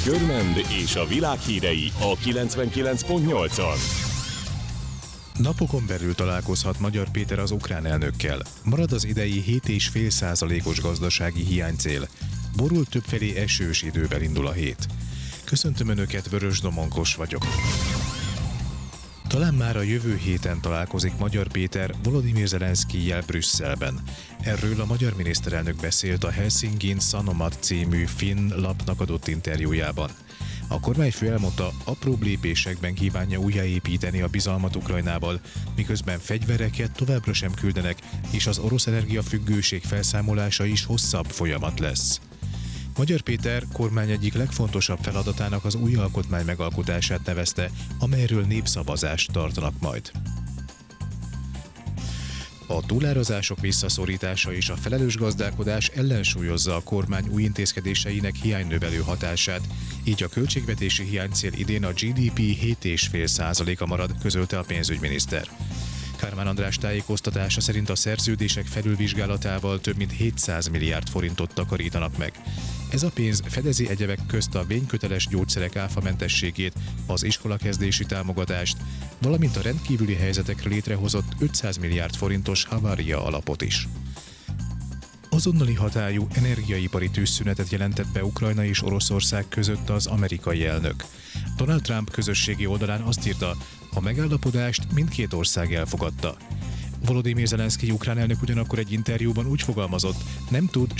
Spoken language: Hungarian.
Görmend és a világ hírei a 99.8-on. Napokon belül találkozhat Magyar Péter az ukrán elnökkel. Marad az idei 7,5%-os gazdasági hiánycél. Borul többfelé esős idővel indul a hét. Köszöntöm Önöket, Vörös Domonkos vagyok. Talán már a jövő héten találkozik Magyar Péter Volodymyr Zelenszkijjel Brüsszelben. Erről a magyar miniszterelnök beszélt a Helsingin Sanomat című finn lapnak adott interjújában. A kormányfő elmondta, apróbb lépésekben kívánja újjáépíteni a bizalmat Ukrajnával, miközben fegyvereket továbbra sem küldenek, és az orosz energiafüggőség felszámolása is hosszabb folyamat lesz. Magyar Péter kormány egyik legfontosabb feladatának az új alkotmány megalkotását nevezte, amelyről népszavazást tartanak majd. A túlárazások visszaszorítása és a felelős gazdálkodás ellensúlyozza a kormány új intézkedéseinek hiánynövelő hatását, így a költségvetési hiánycél idén a GDP 7,5%-a marad, közölte a pénzügyminiszter. Kármán András tájékoztatása szerint a szerződések felülvizsgálatával több mint 700 milliárd forintot takarítanak meg. Ez a pénz fedezi egyebek közt a vényköteles gyógyszerek áfamentességét, az iskolakezdési támogatást, valamint a rendkívüli helyzetekre létrehozott 500 milliárd forintos havária alapot is. Azonnali hatályú energiaipari tűzszünetet jelentett be Ukrajna és Oroszország között az amerikai elnök. Donald Trump közösségi oldalán azt írta, a megállapodást mindkét ország elfogadta. Volodymyr Zelenszkij ukrán elnök ugyanakkor egy interjúban úgy fogalmazott, nem tud